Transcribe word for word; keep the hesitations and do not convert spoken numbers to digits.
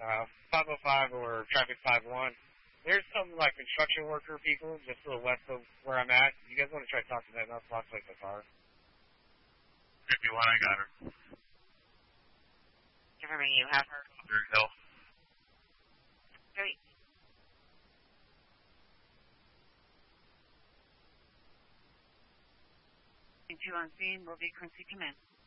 uh, five oh five or traffic five one. There's some, like, construction worker people just a little west of where I'm at. You guys want to try to talk to them? That's lots like the car. fifty-one, I got her. Confirming you have her. Dirt Hill. Great. Two on scene will be Quincy Command.